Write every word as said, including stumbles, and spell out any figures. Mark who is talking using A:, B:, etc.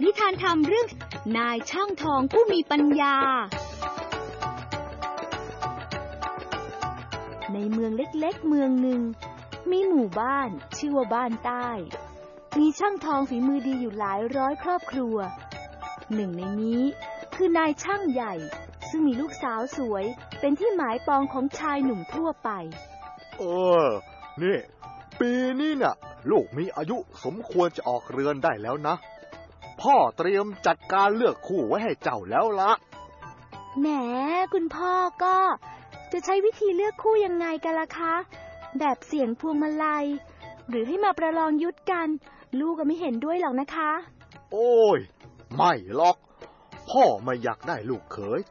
A: นิทานธรรมเรื่องนายช่างทองผู้มีปัญญาในเมืองเล็กๆเมืองหนึ่งมีหมู่บ้านชื่อว่าบ้านใต้มีช่างทองฝีมือดีอยู่หลายร้อยครอบครัวหนึ่งในนี้คือนายช่างใหญ่ซึ่งมีลูกสาวสวยเป็นที่หมายปองของชายหนุ่มทั่วไป
B: เออนี่ปีนี้น่ะลูกมีอายุสมควรจะออกเรือนได้แล้วนะพ่อเตรียมจัดการเลือกคู่ไว้ให้เจ้าแล้วละ
A: แหมคุณพ่อก็จะใช้วิธีเลือกคู่ยังไงกันล่ะคะแบบเสี่ยงพวงมาลัยหรือให้มาประลองยุทธกันลูกก็ไม่เห็นด้วยหรอกนะคะ
B: โอ้ยไม่หรอกพ่อไม่อยากได้ลูกเขย